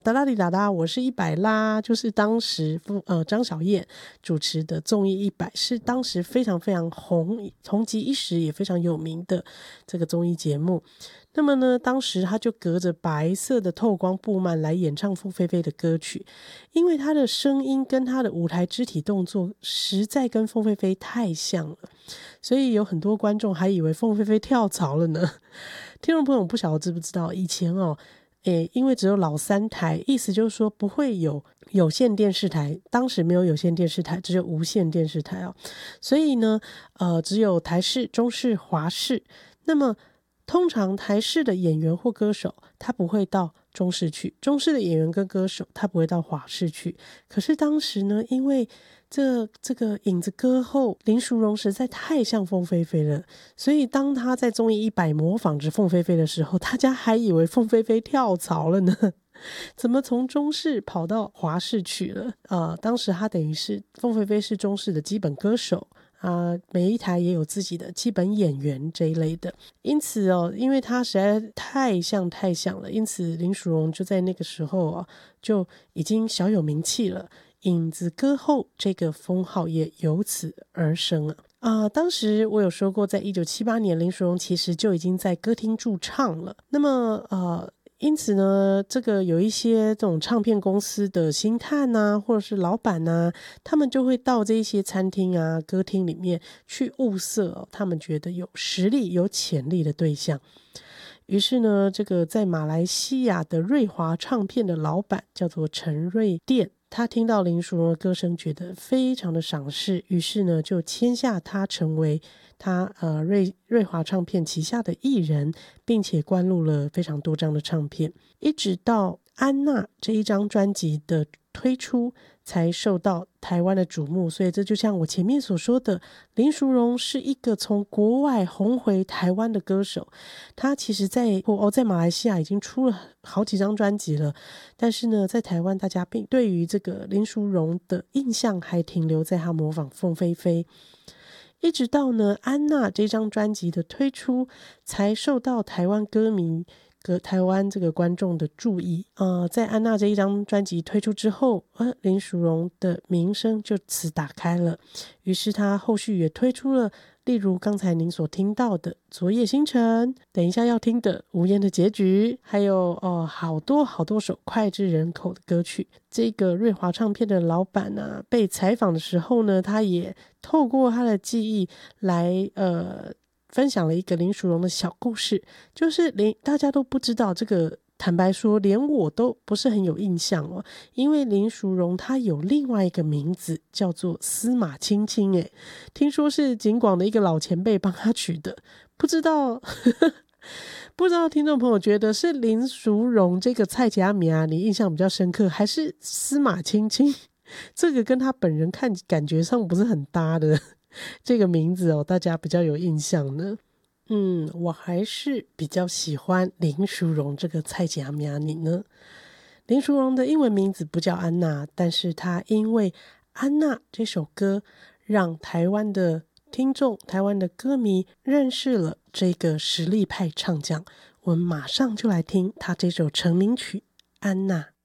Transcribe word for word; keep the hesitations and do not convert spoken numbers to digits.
哒啦哩哒哒，我是一百啦，就是当时呃张小燕主持的综艺一百，是当时非常非常红红极一时也非常有名的这个综艺节目。那么呢，当时他就隔着白色的透光布幔来演唱凤飞飞的歌曲，因为他的声音跟他的舞台肢体动作实在跟凤飞飞太像了，所以有很多观众还以为凤飞飞跳槽了呢。听众朋友不晓得知不知道，以前哦诶，因为只有老三台，意思就是说不会有有线电视台，当时没有有线电视台，只有无线电视台哦，所以呢，呃，只有台视、中视、华视。那么通常台视的演员或歌手，他不会到中视去；中视的演员跟歌手，他不会到华视去。可是当时呢，因为这这个影子歌后林淑荣实在太像凤飞飞了，所以当她在综艺一百模仿着凤飞飞的时候，大家还以为凤飞飞跳槽了呢。怎么从中视跑到华视去了？呃，当时她等于是凤飞飞是中视的基本歌手。啊、呃，每一台也有自己的基本演员这一类的，因此哦，因为他实在太像太像了，因此林淑荣就在那个时候哦，就已经小有名气了，影子歌后这个封号也由此而生了。啊、呃，当时我有说过，在一九七八年，林淑荣其实就已经在歌厅驻唱了。那么，呃。因此呢，这个有一些这种唱片公司的星探啊，或者是老板啊，他们就会到这些餐厅啊、歌厅里面去物色、哦、他们觉得有实力、有潜力的对象。于是呢，这个在马来西亚的瑞华唱片的老板叫做陈瑞店，他听到林淑荣的歌声，觉得非常的赏识，于是呢，就签下他成为他呃瑞瑞华唱片旗下的艺人，并且灌录了非常多张的唱片，一直到安娜这一张专辑的推出才受到台湾的瞩目。所以这就像我前面所说的，林淑荣是一个从国外红回台湾的歌手，他其实在哦在马来西亚已经出了好几张专辑了，但是呢在台湾大家并对于这个林淑荣的印象还停留在他模仿凤飞飞，一直到呢安娜这张专辑的推出才受到台湾歌迷和台湾这个观众的注意。呃，在安娜这一张专辑推出之后，呃，林淑荣的名声就此打开了，于是她后续也推出了例如刚才您所听到的《昨夜星辰》，等一下要听的《无言的结局》，还有哦好多好多首脍炙人口的歌曲。这个瑞华唱片的老板啊，被采访的时候呢，他也透过他的记忆来呃分享了一个林淑荣的小故事，就是连大家都不知道这个。坦白说，连我都不是很有印象哦，因为林淑荣她有另外一个名字叫做司马青青，诶，听说是警广的一个老前辈帮她取的，不知道呵呵不知道听众朋友觉得是林淑荣这个蔡佳米啊，你印象比较深刻，还是司马青青？这个跟她本人看感觉上不是很搭的这个名字哦，大家比较有印象呢。嗯，我还是比较喜欢林淑荣这个蔡佳米，你呢？林淑荣的英文名字不叫安娜，但是她因为安娜这首歌让台湾的听众、台湾的歌迷认识了这个实力派唱将。我们马上就来听她这首成名曲《安娜》。